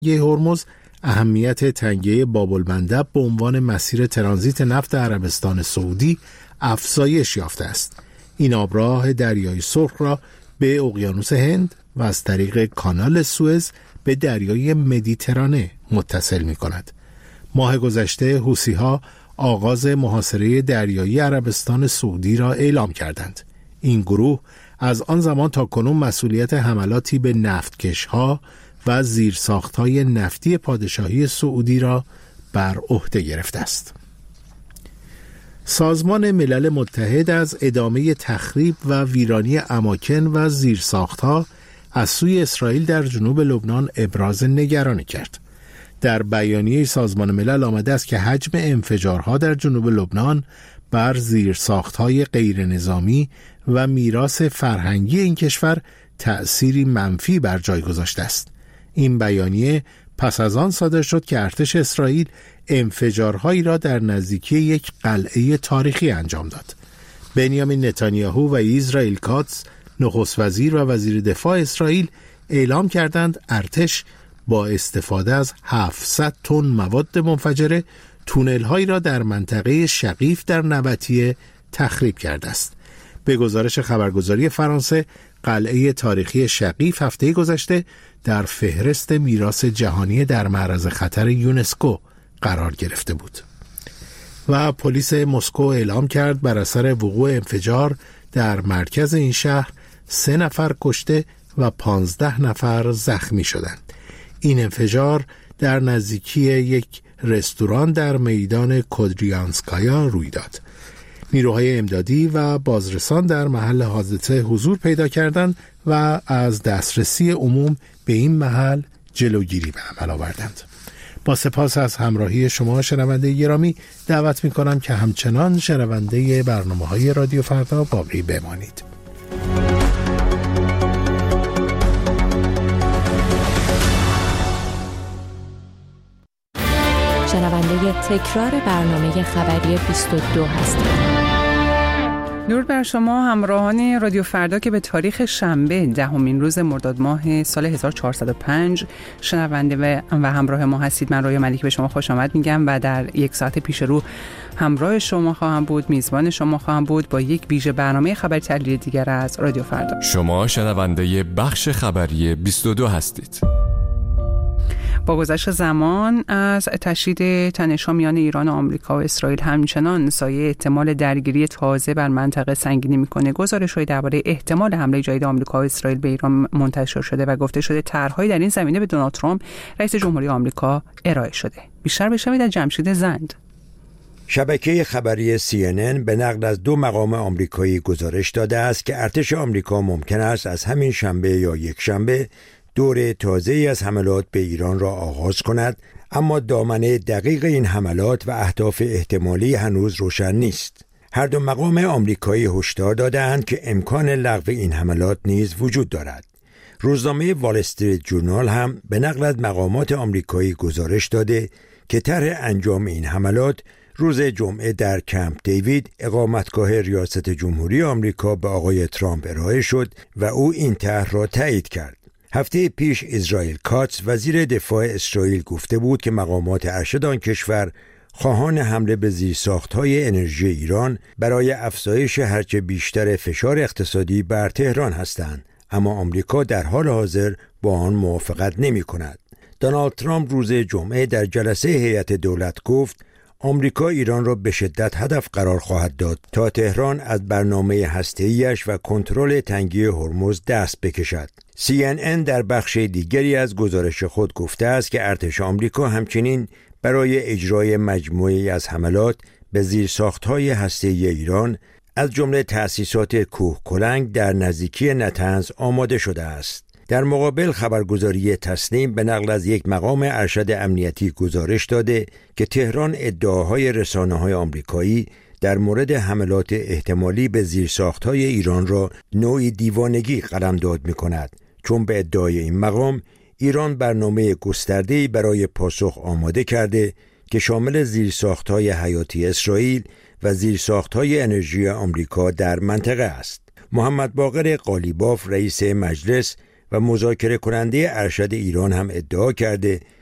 هرمز اهمیت تنگه باب‌المندب به عنوان مسیر ترانزیت نفت عربستان سعودی افزایش یافته است. این آبراه دریای سرخ را به اقیانوس هند و از طریق کانال سوئز به دریای مدیترانه متصل می کند. ماه گذشته حوثی‌ها آغاز محاصره دریایی عربستان سعودی را اعلام کردند. این گروه از آن زمان تا کنون مسئولیت حملاتی به نفتکش‌ها و زیرساخت‌های نفتی پادشاهی سعودی را بر عهده گرفته است. سازمان ملل متحد از ادامه تخریب و ویرانی اماکن و زیرساخت‌ها از سوی اسرائیل در جنوب لبنان ابراز نگرانی کرد. در بیانیه سازمان ملل آمده است که حجم انفجارها در جنوب لبنان بر زیرساخت‌های غیر نظامی و میراث فرهنگی این کشور تأثیری منفی بر جای گذاشته است. این بیانیه پس از آن صادر شد که ارتش اسرائیل انفجارهایی را در نزدیکی یک قلعه تاریخی انجام داد. بنیامین نتانیاهو و اسرائیل کاتز، نخست وزیر و وزیر دفاع اسرائیل، اعلام کردند ارتش با استفاده از 700 تن مواد منفجره تونل‌هایی را در منطقه شقیف در نبطیه تخریب کرده است. به گزارش خبرگزاری فرانسه، قلعه تاریخی شقیف هفته گذشته در فهرست میراث جهانی در معرض خطر یونسکو قرار گرفته بود. و پلیس مسکو اعلام کرد بر اثر وقوع انفجار در مرکز این شهر 3 نفر کشته و 15 نفر زخمی شدند. این انفجار در نزدیکی یک رستوران در میدان کودریانسکایا روی داد. نیروهای امدادی و بازرسان در محل حادثه حضور پیدا کردند و از دسترسی عموم به این محل جلوگیری به عمل آوردند. با سپاس از همراهی شما شنونده گرامی، دعوت می‌کنم که همچنان شنونده برنامه‌های رادیو فردا باقی بمانید. شنونده تکرار برنامه خبری 22 هستید. درود بر شما همراهان رادیو فردا که به تاریخ شنبه 10 روز مرداد ماه سال 1405 شنونده و همراه ما هستید. من رویا ملیکی به شما خوش آمد میگم و در یک ساعت پیش رو همراه شما خواهم بود، میزبان شما خواهم بود با یک ویژه برنامه خبری تحلیلی دیگر از رادیو فردا. شما شنونده بخش خبری 22 هستید. با گذشت زمان از تشدید تنش‌ها میان ایران و آمریکا و اسرائیل همچنان سایه احتمال درگیری تازه بر منطقه سنگینی میکنه. گزارش‌های درباره احتمال حمله جدید آمریکا و اسرائیل به ایران منتشر شده و گفته شده طرح‌هایی در این زمینه به دونالد ترامپ رئیس جمهوری آمریکا ارائه شده. بیشتر بشنوید از جمشید زند. شبکه خبری CNN به نقل از 2 مقام آمریکایی گزارش داده است که ارتش آمریکا ممکن است از همین شنبه یا یک شنبه دور تازه‌ای از حملات به ایران را آغاز کند، اما دامنه دقیق این حملات و اهداف احتمالی هنوز روشن نیست. هر 2 مقام آمریکایی هشدار داده‌اند که امکان لغو این حملات نیز وجود دارد. روزنامه وال استریت جورنال هم به نقل از مقامات آمریکایی گزارش داده که طرح انجام این حملات روز جمعه در کمپ دیوید، اقامتگاه ریاست جمهوری آمریکا، به آقای ترامپ ارائه شد و او این طرح را تایید کرد. هفته پیش اسرائیل کاتز، وزیر دفاع اسرائیل، گفته بود که مقامات ارشد آن کشور خواهان حمله به زیرساخت‌های انرژی ایران برای افزایش هرچه بیشتر فشار اقتصادی بر تهران هستند، اما آمریکا در حال حاضر با آن موافقت نمی‌کند. دونالد ترامپ روز جمعه در جلسه هیئت دولت گفت آمریکا ایران را به شدت هدف قرار خواهد داد تا تهران از برنامه هسته‌ایش و کنترل تنگی هرمز دست بکشد. CNN در بخش دیگری از گزارش خود گفته است که ارتش آمریکا همچنین برای اجرای مجموعه‌ای از حملات به زیرساخت‌های هسته‌ای ایران از جمله تأسیسات کوهکلنگ در نزدیکی نتنز آماده شده است. در مقابل خبرگزاری تسنیم به نقل از یک مقام ارشد امنیتی گزارش داده که تهران ادعاهای رسانه‌های آمریکایی در مورد حملات احتمالی به زیرساخت‌های ایران را نوعی دیوانگی قلمداد می‌کند، چون به ادعای این مقام ایران برنامه گسترده‌ای برای پاسخ آماده کرده که شامل زیرساخت‌های حیاتی اسرائیل و زیرساخت‌های انرژی آمریکا در منطقه است. محمد باقر قالیباف، رئیس مجلس و مذاکره کننده ارشد ایران هم ادعا کرده